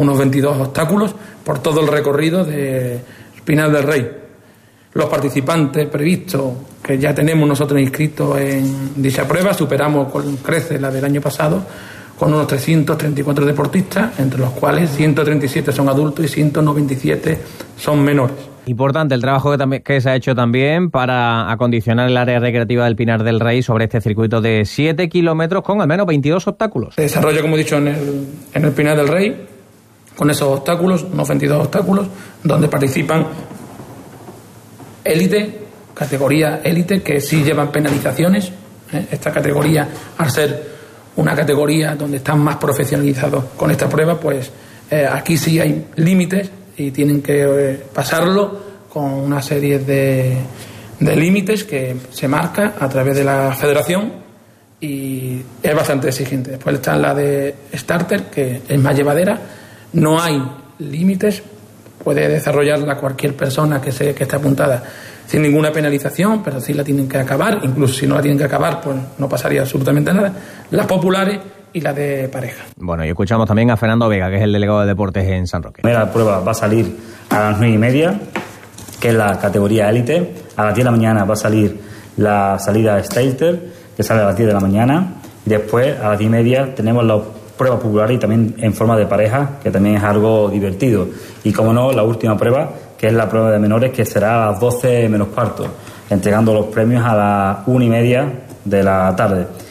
unos 22 obstáculos por todo el recorrido de Pinar del Rey. Los participantes previstos que ya tenemos nosotros inscritos en dicha prueba superamos con creces la del año pasado, con unos 334 deportistas, entre los cuales 137 son adultos y 197 son menores. Importante el trabajo que se ha hecho también para acondicionar el área recreativa del Pinar del Rey sobre este circuito de 7 kilómetros con al menos 22 obstáculos. Se desarrolla, como he dicho, en el Pinar del Rey, con esos obstáculos, unos 22 obstáculos, donde participan élite, categoría élite, que sí llevan penalizaciones. Esta categoría, al ser una categoría donde están más profesionalizados con esta prueba, pues aquí sí hay límites y tienen que pasarlo con una serie de límites que se marca a través de la federación y es bastante exigente. Después está la de starter, que es más llevadera, no hay límites, puede desarrollarla cualquier persona que esté apuntada sin ninguna penalización, pero sí la tienen que acabar, incluso si no la tienen que acabar, pues no pasaría absolutamente nada. Las populares y la de pareja. Bueno, y escuchamos también a Fernando Vega, que es el delegado de deportes en San Roque. La primera prueba va a salir a las 9:30, que es la categoría élite. A las 10 de la mañana va a salir la salida Starter, que sale a las 10 de la mañana. Y después, a las 10:30, tenemos la prueba popular y también en forma de pareja, que también es algo divertido. Y como no, la última prueba, que es la prueba de menores, que será a las 12 menos cuarto, entregando los premios a las 1:30 de la tarde.